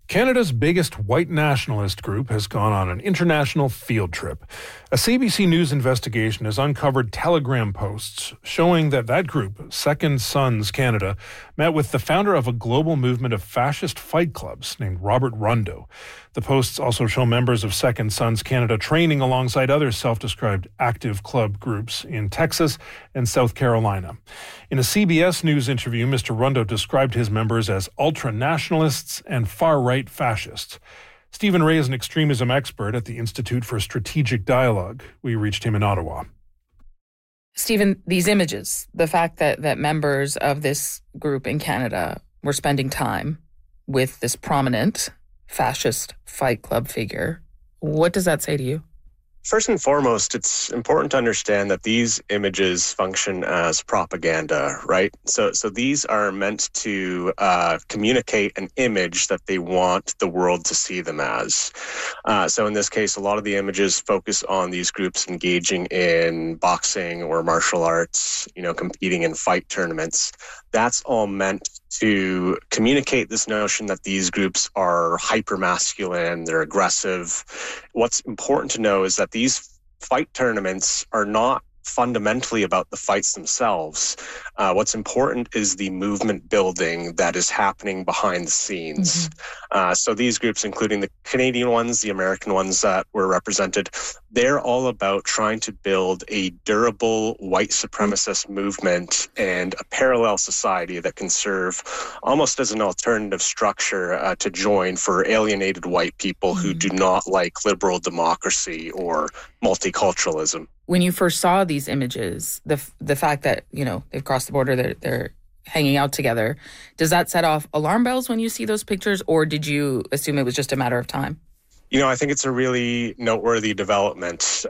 Canada's biggest white nationalist group has gone on an international field trip. A CBC News investigation has uncovered Telegram posts showing that group, Second Sons Canada, met with the founder of a global movement of fascist fight clubs named Robert Rondeau. The posts also show members of Second Sons Canada training alongside other self-described active club groups in Texas and South Carolina. In a CBS News interview, Mr. Rondeau described his members as ultra-nationalists and far-right fascists. Stephen Ray is an extremism expert at the Institute for Strategic Dialogue. We reached him in Ottawa. Stephen, these images, the fact that members of this group in Canada were spending time with this prominent fascist fight club figure, what does that say to you? First and foremost, it's important to understand that these images function as propaganda, right? So these are meant to communicate an image that they want the world to see them as. So in this case, a lot of the images focus on these groups engaging in boxing or martial arts, competing in fight tournaments. That's all meant to communicate this notion that these groups are hyper-masculine, they're aggressive. What's important to know is that these fight tournaments are not fundamentally about the fights themselves. What's important is the movement building that is happening behind the scenes. So these groups, including the Canadian ones, the American ones that were represented, they're all about trying to build a durable white supremacist movement and a parallel society that can serve almost as an alternative structure to join for alienated white people who do not like liberal democracy or multiculturalism. When you first saw these images, the fact that, they've crossed the border, they're hanging out together, does that set off alarm bells when you see those pictures, or did you assume it was just a matter of time? I think it's a really noteworthy development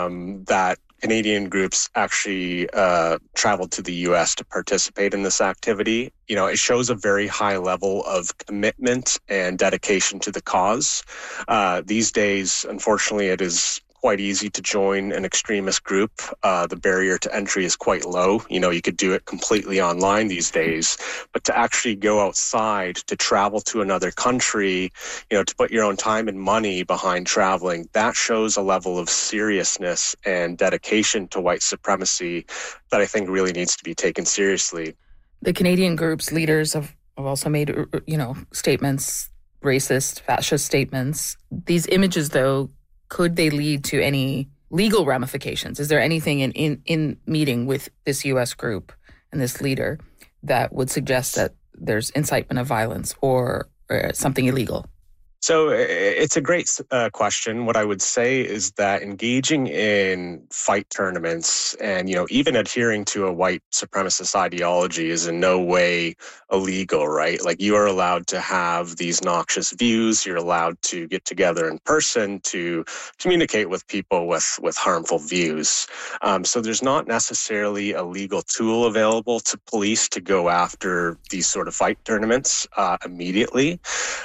that Canadian groups actually traveled to the U.S. to participate in this activity. It shows a very high level of commitment and dedication to the cause. These days, unfortunately, it is quite easy to join an extremist group. The barrier to entry is quite low. You could do it completely online these days, but to actually go outside, to travel to another country, to put your own time and money behind traveling, that shows a level of seriousness and dedication to white supremacy that I think really needs to be taken seriously. The Canadian group's leaders have also made, statements, racist, fascist statements. These images, though, could they lead to any legal ramifications? Is there anything in meeting with this U.S. group and this leader that would suggest that there's incitement of violence or something illegal? So it's a great question. What I would say is that engaging in fight tournaments and, even adhering to a white supremacist ideology is in no way illegal, right? Like, you are allowed to have these noxious views. You're allowed to get together in person to communicate with people with harmful views. So there's not necessarily a legal tool available to police to go after these sort of fight tournaments immediately.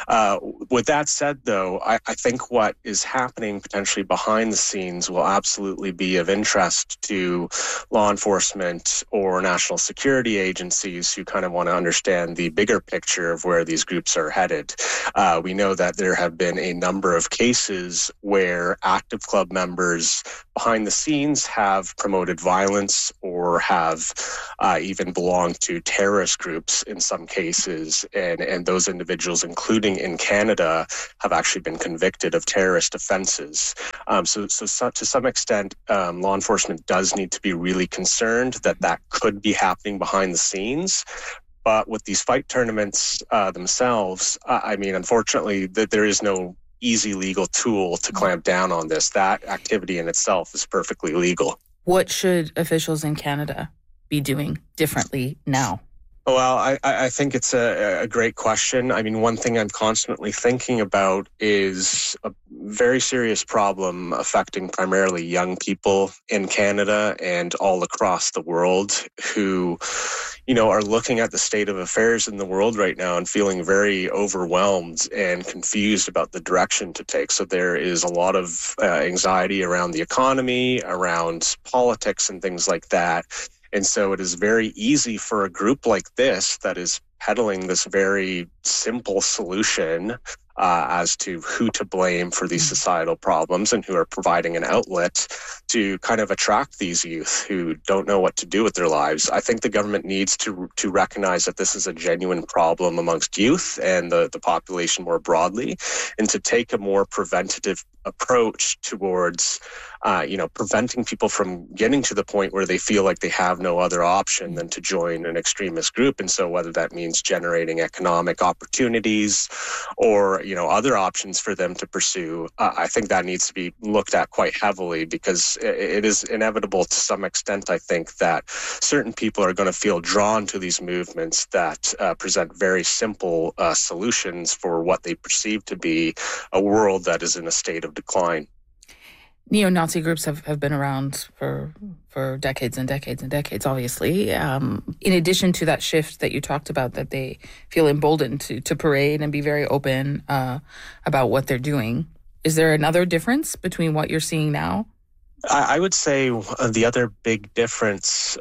With that said, though, I think what is happening potentially behind the scenes will absolutely be of interest to law enforcement or national security agencies who kind of want to understand the bigger picture of where these groups are headed. We know that there have been a number of cases where active club members behind the scenes have promoted violence or have even belonged to terrorist groups in some cases, and those individuals, including in Canada, have actually been convicted of terrorist offenses. So to some extent, law enforcement does need to be really concerned that could be happening behind the scenes. But with these fight tournaments themselves, unfortunately, there is no easy legal tool to clamp down on this. That activity in itself is perfectly legal. What should officials in Canada be doing differently now? Well, I think it's a great question. One thing I'm constantly thinking about is a very serious problem affecting primarily young people in Canada and all across the world who, are looking at the state of affairs in the world right now and feeling very overwhelmed and confused about the direction to take. So there is a lot of anxiety around the economy, around politics and things like that. And so it is very easy for a group like this that is peddling this very simple solution as to who to blame for these societal problems and who are providing an outlet to kind of attract these youth who don't know what to do with their lives. I think the government needs to recognize that this is a genuine problem amongst youth and the population more broadly, and to take a more preventative approach towards preventing people from getting to the point where they feel like they have no other option than to join an extremist group. And so whether that means generating economic opportunities or, other options for them to pursue, I think that needs to be looked at quite heavily, because it is inevitable to some extent, I think, that certain people are going to feel drawn to these movements that present very simple solutions for what they perceive to be a world that is in a state of decline. Neo-Nazi groups have been around for decades and decades and decades, obviously. In addition to that shift that you talked about, that they feel emboldened to parade and be very open about what they're doing, is there another difference between what you're seeing now? I would say the other big difference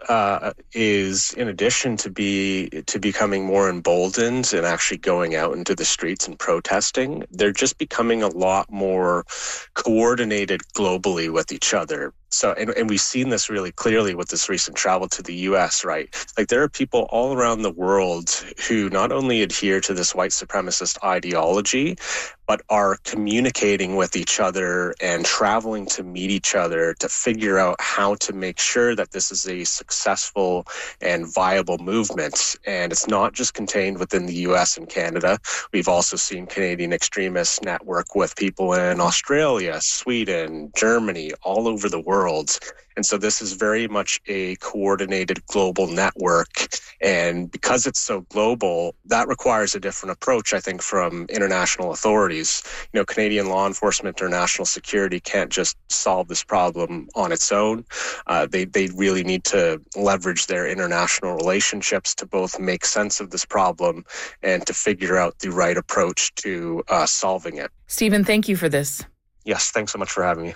is, in addition to becoming more emboldened and actually going out into the streets and protesting, they're just becoming a lot more coordinated globally with each other. So, and we've seen this really clearly with this recent travel to the U.S., right? Like, there are people all around the world who not only adhere to this white supremacist ideology, but are communicating with each other and traveling to meet each other to figure out how to make sure that this is a successful and viable movement. And it's not just contained within the U.S. and Canada. We've also seen Canadian extremists network with people in Australia, Sweden, Germany, all over the world. And so this is very much a coordinated global network. And because it's so global, that requires a different approach, I think, from international authorities. Canadian law enforcement or national security can't just solve this problem on its own. They really need to leverage their international relationships to both make sense of this problem and to figure out the right approach to solving it. Stephen, thank you for this. Yes, thanks so much for having me.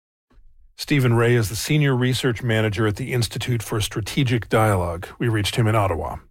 Stephen Ray is the Senior Research Manager at the Institute for Strategic Dialogue. We reached him in Ottawa.